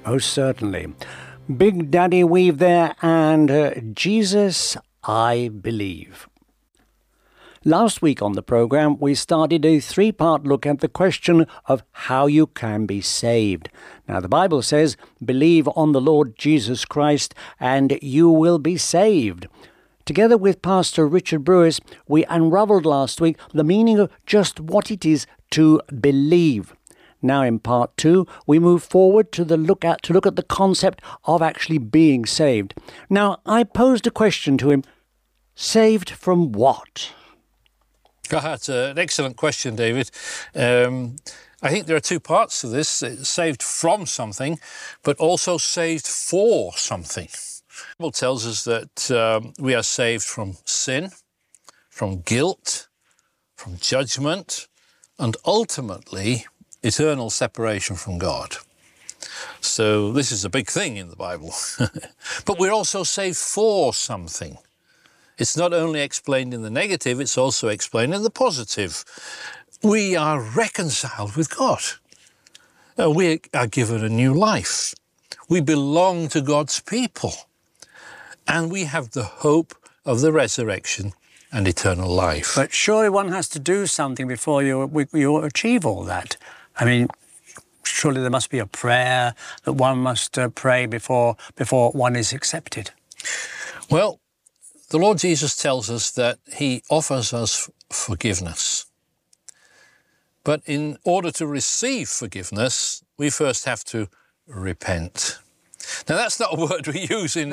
Most certainly. Big Daddy Weave there and Jesus, I Believe. Last week on the programme, we started a three-part look at the question of how you can be saved. Now, the Bible says, believe on the Lord Jesus Christ and you will be saved. Together with Pastor Richard Brewis, we unravelled last week the meaning of just what it is to believe. Now in part 2, we move forward to look at the concept of actually being saved. Now, I posed a question to him, saved from what? That's an excellent question, David. I think there are two parts to this. Saved from something, but also saved for something. The Bible tells us that we are saved from sin, from guilt, from judgment, and ultimately eternal separation from God. So this is a big thing in the Bible. But we're also saved for something. It's not only explained in the negative, it's also explained in the positive. We are reconciled with God. We are given a new life. We belong to God's people. And we have the hope of the resurrection and eternal life. But surely one has to do something before you achieve all that. I mean, surely there must be a prayer that one must pray before one is accepted. Well, the Lord Jesus tells us that he offers us forgiveness. But in order to receive forgiveness, we first have to repent. Now, that's not a word we use in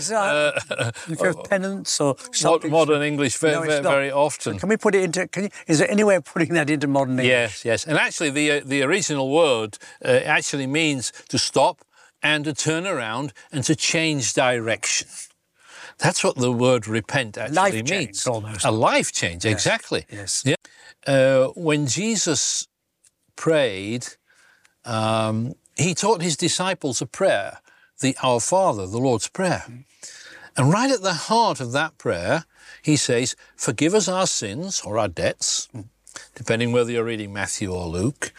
penance or something. Modern English very often. So can we put it into? Is there any way of putting that into modern English? Yes. And actually, the original word actually means to stop and to turn around and to change direction. That's what the word repent actually means. Almost. A life change, yes. Exactly. Yes. Yeah. When Jesus prayed, he taught his disciples a prayer, the Our Father, the Lord's Prayer. And right at the heart of that prayer, he says, forgive us our sins or our debts, depending whether you're reading Matthew or Luke,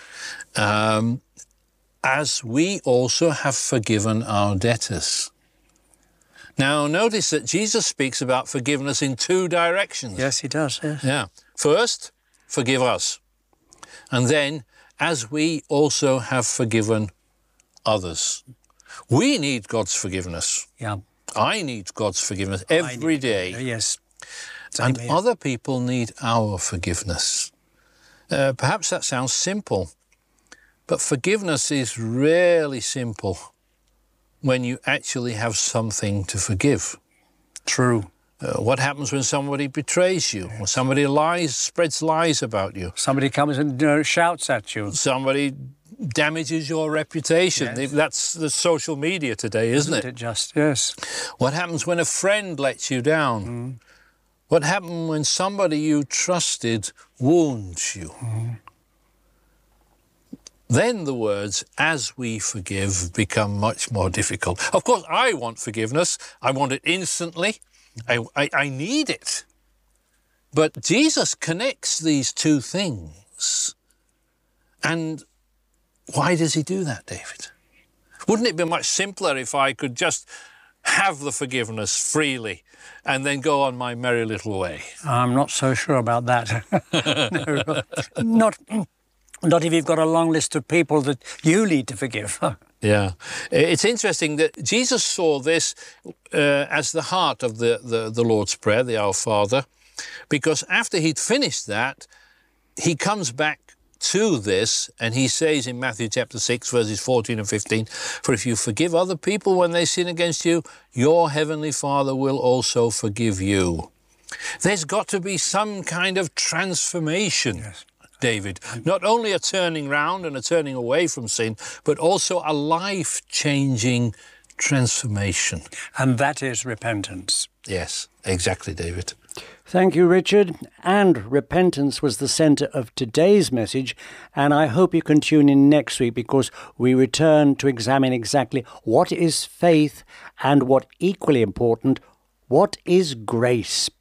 as we also have forgiven our debtors. Now, notice that Jesus speaks about forgiveness in two directions. Yes, he does, yes. Yeah. First, forgive us. And then, as we also have forgiven others. We need God's forgiveness. Yeah. I need God's forgiveness every day. Yes. And other people need our forgiveness. Perhaps that sounds simple, but forgiveness is really simple when you actually have something to forgive. True. What happens when somebody betrays you? When somebody spreads lies about you? Somebody comes and shouts at you. Somebody damages your reputation. Yes. That's the social media today, isn't it? Yes. What happens when a friend lets you down? What happens when somebody you trusted wounds you? Then the words, as we forgive, become much more difficult. Of course, I want forgiveness. I want it instantly. I need it. But Jesus connects these two things. And why does he do that, David? Wouldn't it be much simpler if I could just have the forgiveness freely and then go on my merry little way? I'm not so sure about that. No, not if you've got a long list of people that you need to forgive. Yeah. It's interesting that Jesus saw this as the heart of the Lord's Prayer, the Our Father, because after he'd finished that, he comes back to this and he says in Matthew chapter 6, verses 14 and 15, for if you forgive other people when they sin against you, your heavenly Father will also forgive you. There's got to be some kind of transformation. Yes. David, not only a turning round and a turning away from sin, but also a life-changing transformation. And that is repentance. Yes, exactly, David. Thank you, Richard. And repentance was the centre of today's message, and I hope you can tune in next week because we return to examine exactly what is faith and what, equally important, what is grace.